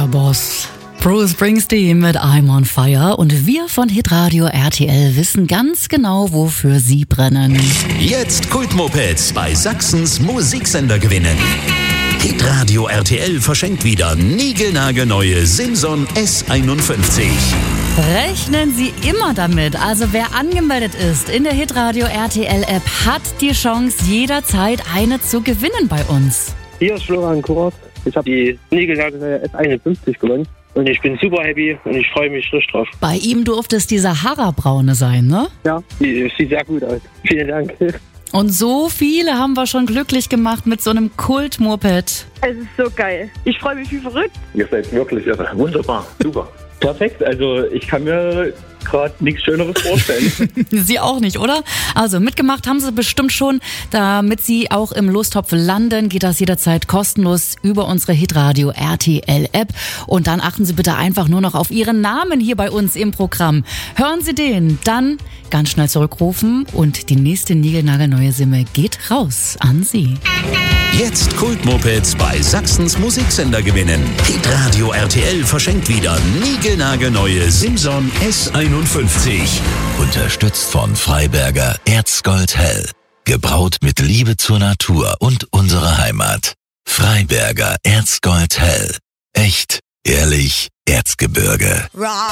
Boss. Bruce Springsteen mit I'm on Fire und wir von Hitradio RTL wissen ganz genau, wofür sie brennen. Jetzt Kultmopeds bei Sachsens Musiksender gewinnen. Hitradio RTL verschenkt wieder niegelnagelneue Simson S51. Rechnen Sie immer damit. Also wer angemeldet ist in der Hitradio RTL App, hat die Chance, jederzeit eine zu gewinnen bei uns. Hier ist Florian Kurt. Ich habe die niegelnagelneue S51 gewonnen. Und ich bin super happy und ich freue mich richtig drauf. Bei ihm durfte es die Sahara-Braune sein, ne? Ja, die sieht sehr gut aus. Vielen Dank. Und so viele haben wir schon glücklich gemacht mit so einem Kult-Moped. Es ist so geil. Ich freue mich wie verrückt. Ihr seid wirklich irre. Wunderbar. Super. Perfekt. Also ich kann mir gerade nichts Schöneres vorstellen. Sie auch nicht, oder? Also mitgemacht haben Sie bestimmt schon. Damit Sie auch im Lostopf landen, geht das jederzeit kostenlos über unsere Hitradio RTL App. Und dann achten Sie bitte einfach nur noch auf Ihren Namen hier bei uns im Programm. Hören Sie den, dann ganz schnell zurückrufen und die nächste niegelnagelneue Simme geht raus an Sie. Jetzt Kultmopeds bei Sachsens Musiksender gewinnen. Hitradio RTL verschenkt wieder niegelnagelneue Simson S51. Unterstützt von Freiberger Erzgold Hell. Gebraut mit Liebe zur Natur und unserer Heimat. Freiberger Erzgold Hell. Echt, ehrlich, Erzgebirge.